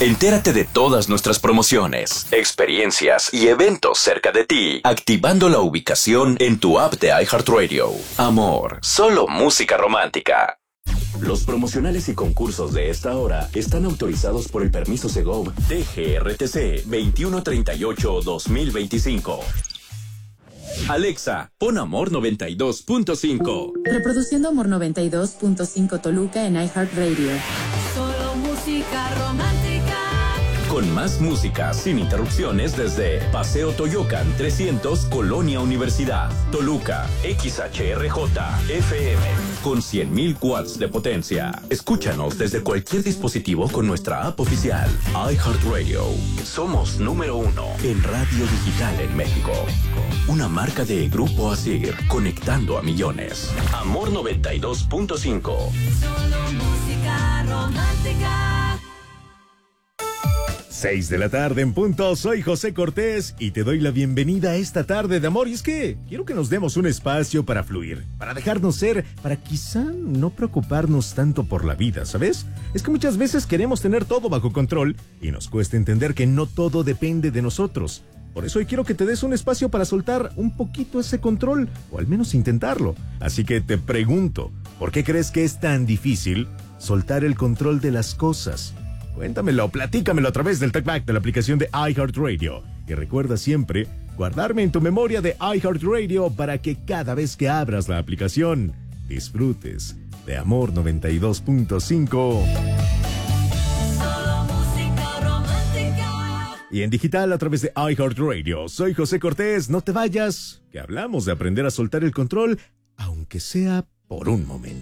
Entérate de todas nuestras promociones, experiencias y eventos cerca de ti, activando la ubicación en tu app de iHeartRadio. Amor, solo música romántica. Los promocionales y concursos de esta hora están autorizados por el permiso Segov DGRTC 2138-2025. Alexa, pon Amor 92.5. Reproduciendo Amor 92.5 Toluca en iHeartRadio. Solo música romántica. Con más música sin interrupciones desde Paseo Toyocan 300, Colonia Universidad, Toluca, XHRJ, FM, con 100.000 watts de potencia. Escúchanos desde cualquier dispositivo con nuestra app oficial, iHeartRadio. Somos número 1 en radio digital en México. Una marca de Grupo Asir, conectando a millones. Amor 92.5. Solo música romántica. 6 de la tarde en punto, soy José Cortés y te doy la bienvenida a esta tarde de amor. Y es que quiero que nos demos un espacio para fluir, para dejarnos ser, para quizá no preocuparnos tanto por la vida, ¿sabes? Es que muchas veces queremos tener todo bajo control y nos cuesta entender que no todo depende de nosotros. Por eso hoy quiero que te des un espacio para soltar un poquito ese control, o al menos intentarlo. Así que te pregunto, ¿por qué crees que es tan difícil soltar el control de las cosas? Cuéntamelo, platícamelo a través del TalkBack de la aplicación de iHeartRadio. Y recuerda siempre guardarme en tu memoria de iHeartRadio para que cada vez que abras la aplicación disfrutes de Amor 92.5. Y en digital a través de iHeartRadio. Soy José Cortés, no te vayas, que hablamos de aprender a soltar el control, aunque sea por un momento.